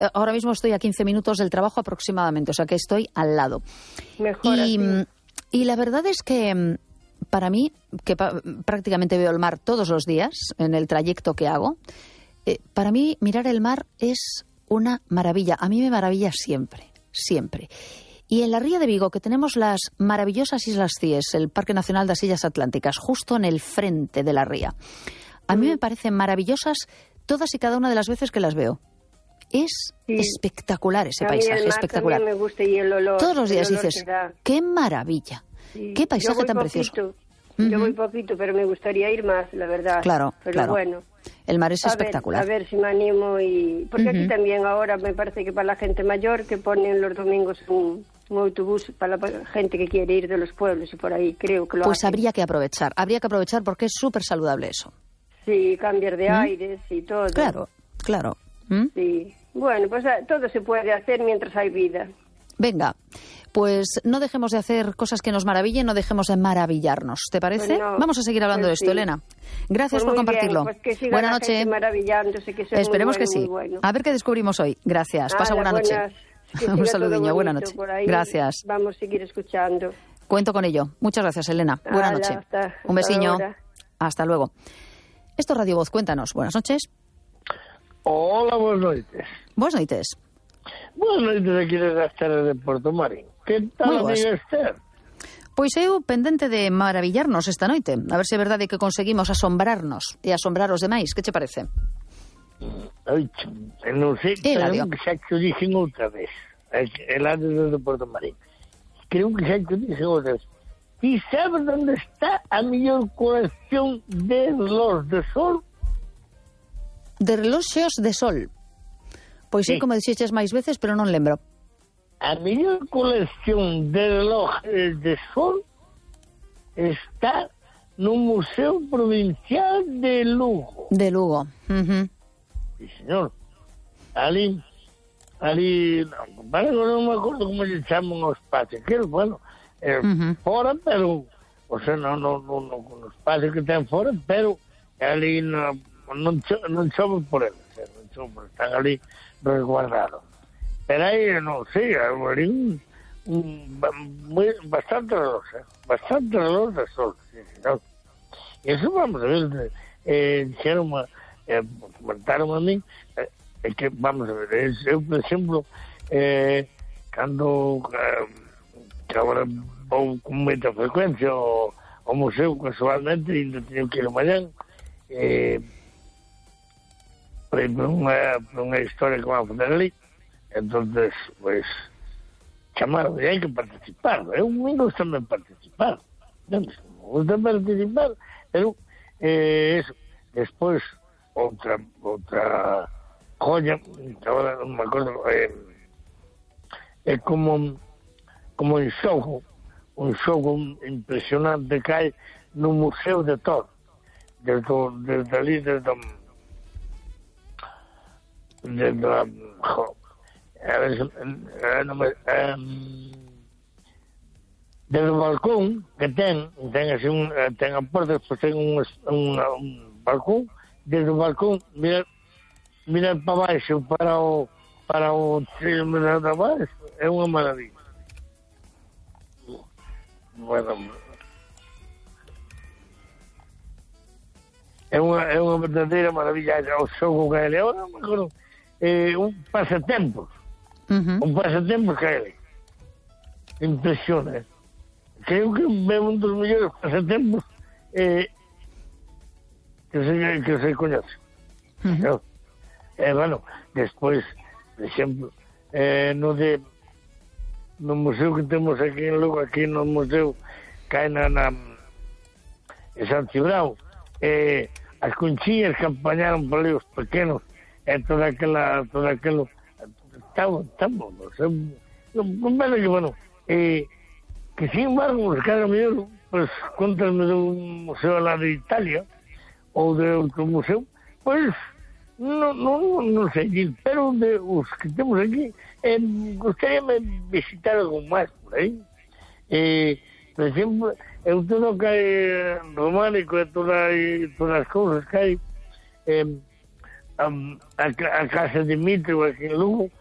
ahora mismo estoy a 15 minutos del trabajo aproximadamente, o sea que estoy al lado. Mejor así. Y la verdad es que para mí, que prácticamente veo el mar todos los días en el trayecto que hago, para mí mirar el mar es una maravilla. A mí me maravilla siempre, siempre. Y en la Ría de Vigo, que tenemos las maravillosas Islas Cíes, el Parque Nacional de las Illas Atlánticas, justo en el frente de la ría, a mí me parecen maravillosas todas y cada una de las veces que las veo. Es espectacular ese paisaje, espectacular. Me gusta, y el olor, todos los días dices, qué maravilla, qué paisaje tan precioso. Yo voy poquito, pero me gustaría ir más, la verdad. Claro, pero claro. Bueno. El mar es espectacular. A ver si me animo porque aquí también ahora me parece que para la gente mayor que ponen los domingos un autobús para la gente que quiere ir de los pueblos y por ahí, creo que lo Pues hacen. habría que aprovechar porque es súper saludable eso. Sí, cambiar de aires y todo. Claro, claro. Sí. Bueno, pues todo se puede hacer mientras hay vida. Venga, pues no dejemos de hacer cosas que nos maravillen, no dejemos de maravillarnos. ¿Te parece? Pues no, Vamos a seguir hablando de esto, sí. Elena. Gracias Pues por compartirlo. Bien, pues que siga Buena la noche. gente maravillándose, que Esperemos muy bueno, que sí. muy bueno. A ver qué descubrimos hoy. Gracias. Pasa buena noche. Un saludillo. Buena noche. Gracias. Vamos a seguir escuchando. Cuento con ello. Muchas gracias, Elena. Buena noche. Un besiño. Hasta luego. Esto es Radio Voz. Cuéntanos. Buenas noches. Hola, buenas noches. Buenas noches. Buenas noches aquí desde las terras de Porto Marín. Que tal, amiga Esther? Pois eu pendente de maravillarnos esta noite. A ver se é verdade que conseguimos asombrarnos e asombrar os demais. Que che parece? Ai, non sei, Eladio. creo que xa te o dixen outra vez. Eladio desde Porto Marín. Creo que xa te o dixen outra vez. E sabes onde está a mellor colección de relós de sol? De reloxos de sol. Pois sí, como dixeches máis veces, pero non lembro. A mellor colección de relojes de sol está no Museo Provincial de Lugo. De Lugo. Sí, señor. Ali, non me acordo como se chaman os espacios. Que, bueno, fora, pero, o sea, non con os espacios que ten fora, pero ali non chove por eles. Non chove, están ali resguardados. Pero aí, non sei, ali bastante reloj de sol, sí, señor. E iso vamos a ver, comentaron a mí, que, vamos a ver, eu, por exemplo, cando que agora vou con moita frecuencia ao museo casualmente, ainda teño que ir mañán, por unha historia que van a fazer ali. Entonces, pues, chamaron, e hai que participar. Eu me gusta participar. Me gusta participar, pero eso. Despois, outra joya, agora non me acordo, é como un xogo impresionante que hai no Museo de Thor. Desde ali, desde o balcón que ten así ten a porta, despois ten un balcón, desde o balcón mira para baixo para o trilho de abaixo, é unha maravilla. Bueno, é unha verdadeira maravilla o xogo que ele agora me acordo, un pasatempos. Un pasatempos que ele impresiona. Creo que é un dos mellores pasatempos que se coñece. Bueno, despois, por exemplo, no museo que temos aquí en Lugo, aquí no museo que hai en San Cibrao, as conchiñas que apañaron por ali os pequenos, e todo aquilo estamos, bueno, que sin embargo, cada mellor, pues, contarme dun museo lá de Italia, ou de outro museo, pues, non sei, pero de os que temos aquí, gustaríame visitar algo máis por aí. Por exemplo, todo o que hai románico e todas as cousas que hai, a Casa Dimitrio aquí en Lugo,